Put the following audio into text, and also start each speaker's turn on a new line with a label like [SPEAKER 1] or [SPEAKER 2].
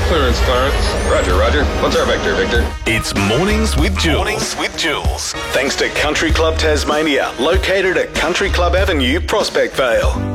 [SPEAKER 1] Clearance, Clarence.
[SPEAKER 2] Roger. What's our vector, Victor?
[SPEAKER 3] It's Mornings with Jules. Thanks to Country Club Tasmania, located at Country Club Avenue, Prospect Vale.